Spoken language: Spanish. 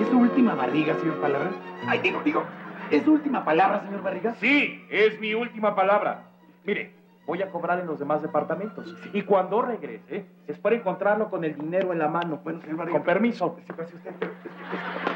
¿Es su última barriga, señor Palabra? Ay, digo, ¿es su última palabra, señor Barriga? Sí, es mi última palabra. Mire, voy a cobrar en los demás departamentos. Y cuando regrese, espero encontrarlo con el dinero en la mano. Bueno, señor Barriga. Con permiso. Sí, pase usted.